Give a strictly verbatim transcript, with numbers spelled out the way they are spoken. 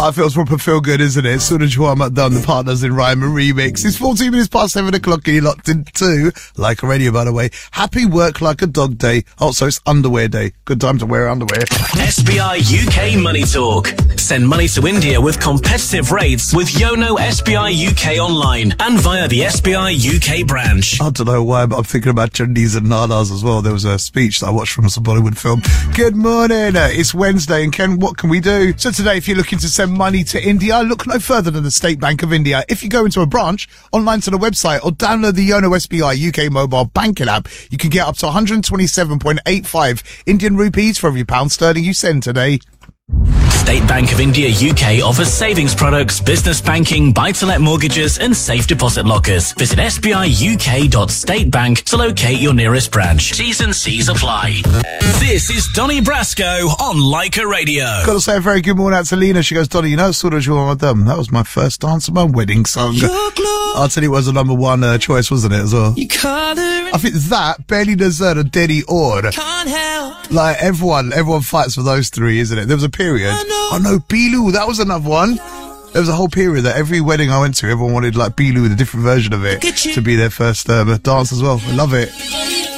Oh, it feels proper feel good, isn't it? Suraj Muhammad done the Partners in Rhyme and remix. It's fourteen minutes past seven o'clock and you're locked into Like a Radio, by the way. Happy Work Like a Dog Day. Also, it's underwear day. Good time to wear underwear. S B I U K Money Talk. Send money to India with competitive rates with Yono S B I U K online and via the S B I U K branch. I don't know why, but I'm thinking about Chundis and Nanas as well. There was a speech that I watched from some Bollywood film. Good morning. Uh, it's Wednesday, and Ken, what can we do? So today, if you're looking to send money to India, look no further than the State Bank of India. If you go into a branch, online to the website, or download the Yono S B I U K mobile banking app, you can get up to one hundred twenty-seven point eight five Indian rupees for every pound sterling you send today. State Bank of India U K offers savings products, business banking, buy-to-let mortgages and safe deposit lockers. Visit s b i u k dot state bank to locate your nearest branch. T's and C's apply. This is Donny Brasco on Like a Radio. Got to say a very good morning out to Lena. She goes, Donny, you know Suraj Muhammad, that was my first dance of my wedding song. I'll tell you, it was the number one uh, choice, wasn't it, as well? You I think that, Barely Deserted, and Dedi Or. Like, everyone, everyone fights for those three, isn't it? There was a period. Oh no, Bilu, that was another one. There was a whole period that every wedding I went to, everyone wanted like Bilu with a different version of it to be their first um, dance as well. I love it.